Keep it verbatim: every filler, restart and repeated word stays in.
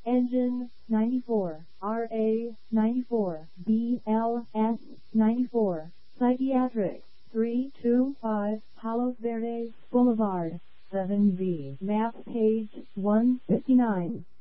Engine ninety-four, R A ninety-four, B L S ninety-four, Psychiatric, three two five, Palos Verdes Boulevard, seven V, map page one fifty-nine.